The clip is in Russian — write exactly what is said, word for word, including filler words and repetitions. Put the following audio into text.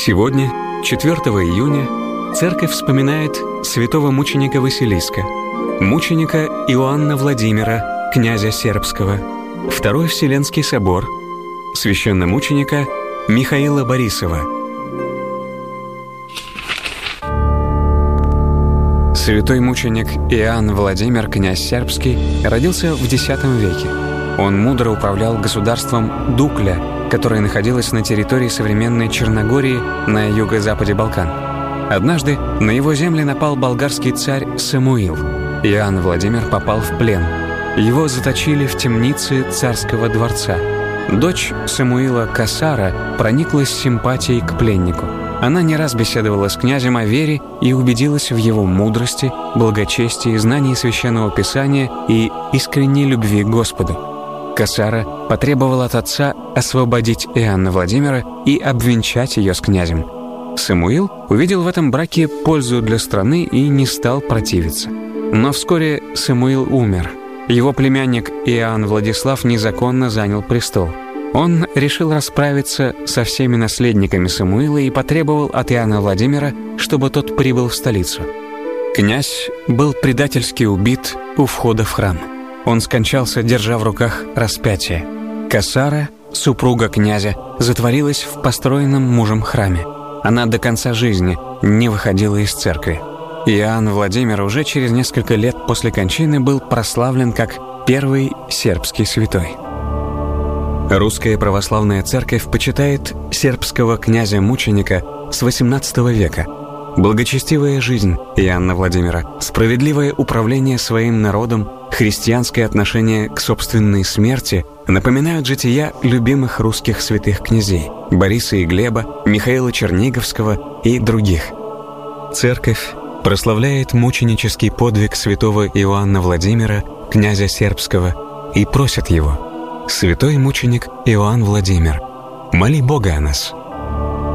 Сегодня, четвёртого июня, церковь вспоминает святого мученика Василиска, мученика Иоанна Владимира, князя Сербского, Второй Вселенский собор, священномученика Михаила Борисова. Святой мученик Иоанн Владимир, князь Сербский, родился в десятом веке. Он мудро управлял государством Дукля, которое находилось на территории современной Черногории на юго-западе Балкан. Однажды на его земли напал болгарский царь Самуил. Иоанн Владимир попал в плен. Его заточили в темнице царского дворца. Дочь Самуила Касара прониклась симпатией к пленнику. Она не раз беседовала с князем о вере и убедилась в его мудрости, благочестии, знании Священного Писания и искренней любви к Господу. Касара потребовала от отца освободить Иоанна Владимира и обвенчать ее с князем. Самуил увидел в этом браке пользу для страны и не стал противиться. Но вскоре Самуил умер. Его племянник Иоанн Владислав незаконно занял престол. Он решил расправиться со всеми наследниками Самуила и потребовал от Иоанна Владимира, чтобы тот прибыл в столицу. Князь был предательски убит у входа в храм. Он скончался, держа в руках распятие. Касара, супруга князя, затворилась в построенном мужем храме. Она до конца жизни не выходила из церкви. Иоанн Владимир уже через несколько лет после кончины был прославлен как первый сербский святой. Русская православная церковь почитает сербского князя-мученика с восемнадцатого века. Благочестивая жизнь Иоанна Владимира, справедливое управление своим народом, христианское отношение к собственной смерти напоминают жития любимых русских святых князей Бориса и Глеба, Михаила Черниговского и других. Церковь прославляет мученический подвиг святого Иоанна Владимира, князя Сербского, и просит его: «Святой мученик Иоанн Владимир, моли Бога о нас».